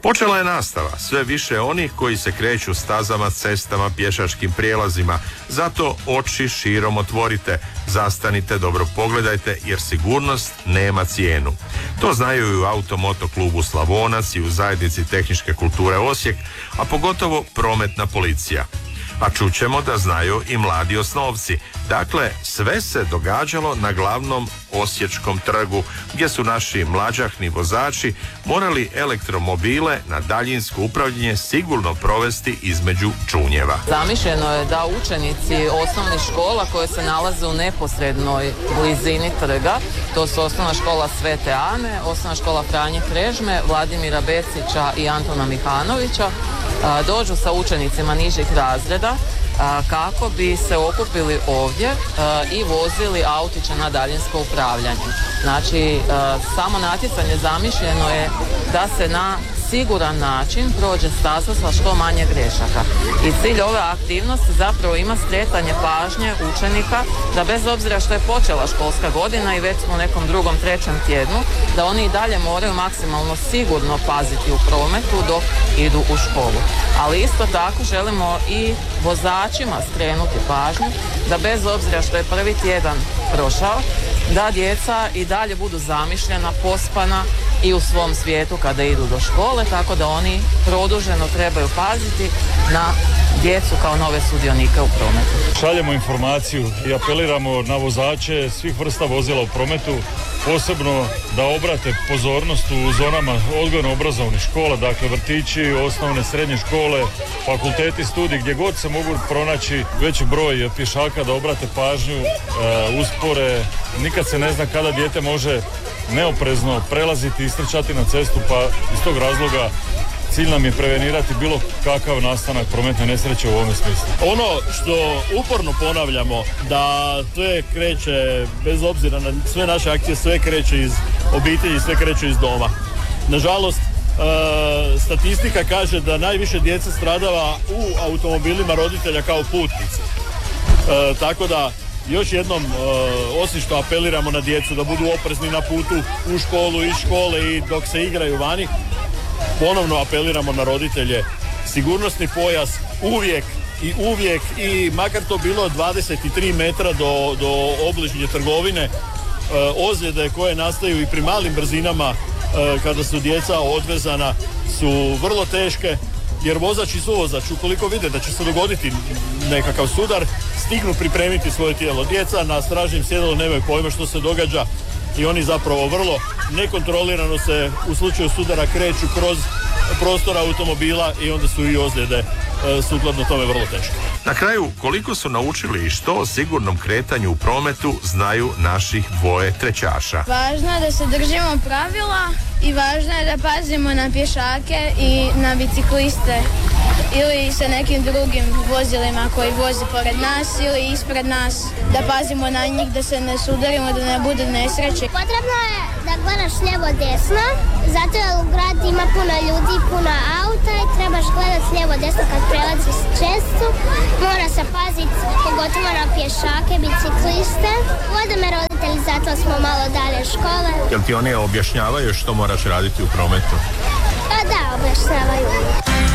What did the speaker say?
Počela je nastava, sve više onih koji se kreću stazama, cestama, pješačkim prijelazima. Zato oči širom otvorite, zastanite, dobro pogledajte jer sigurnost nema cijenu. To znaju i u Automoto klubu Slavonac i u zajednici tehničke kulture Osijek, a pogotovo prometna policija. A čućemo da znaju i mladi osnovci. Dakle, sve se događalo na glavnom Osječkom trgu, gdje su naši mlađahni vozači morali elektromobile na daljinsko upravljanje sigurno provesti između čunjeva. Zamišljeno je da učenici osnovnih škola koje se nalaze u neposrednoj blizini trga, to su osnovna škola Svete Ane, osnovna škola Franje Krežme, Vladimira Besića i Antona Mihanovića, dođu sa učenicima nižih razreda kako bi se okupili ovdje i vozili autiće na daljinsko upravljanje. Znači, samo natjecanje zamišljeno je da se na siguran način prođe staza sa što manje grešaka. I cilj ove aktivnosti zapravo ima skretanje pažnje učenika da bez obzira što je počela školska godina i već smo u nekom drugom, trećem tjednu, da oni i dalje moraju maksimalno sigurno paziti u prometu dok idu u školu. Ali isto tako želimo i vozačima skrenuti pažnju da bez obzira što je prvi tjedan prošao, da djeca i dalje budu zamišljena, pospana i u svom svijetu kada idu do škole, tako da oni produženo trebaju paziti na djecu kao nove sudionike u prometu. Šaljemo informaciju i apeliramo na vozače svih vrsta vozila u prometu, posebno da obrate pozornost u zonama odgojno-obrazovnih škola, dakle vrtići, osnovne, srednje škole, fakulteti, studiji, gdje god se mogu pronaći veći broj pješaka, da obrate pažnju, uspore. Nikad se ne zna kada dijete može neoprezno prelaziti i istrčati na cestu, pa iz tog razloga cilj nam je prevenirati bilo kakav nastanak prometne nesreće u ovome smislu. Ono što uporno ponavljamo, da sve kreće, bez obzira na sve naše akcije, sve kreće iz obitelji, sve kreće iz doma. Nažalost, statistika kaže da najviše djece stradava u automobilima roditelja kao putnici. Tako da još jednom, osim što apeliramo na djecu da budu oprezni na putu u školu, iz škole i dok se igraju vani, ponovno apeliramo na roditelje. Sigurnosni pojas uvijek i makar to bilo 23 metra do obližnje trgovine, ozljede koje nastaju i pri malim brzinama kada su djeca odvezana su vrlo teške, jer vozač i suvozač, ukoliko vide da će se dogoditi nekakav sudar, stignu pripremiti svoje tijelo. Djeca na stražnjem sjedalu nemaju pojma što se događa i oni zapravo vrlo nekontrolirano se u slučaju sudara kreću kroz prostor automobila i onda su i ozljede sukladno tome vrlo teške. Na kraju, koliko su naučili i što o sigurnom kretanju u prometu znaju naših dvoje trećaša. Važno je da se držimo pravila i važno je da pazimo na pješake i na bicikliste ili sa nekim drugim vozilima koji voze pored nas ili ispred nas, da pazimo na njih, da se ne sudarimo, da ne bude nesreće. Potrebno je da gledaš lijevo desno, zato jer u grad ima puno ljudi, puno auta i trebaš gledati lijevo desno kad prelaziš cestu. Mora se paziti pogotovo na pješake, bicikliste. Vode me roditelji, zato smo malo dalje škole. Jel ti oni objašnjavaju što moraš raditi u prometu? Da, objašnjavaju.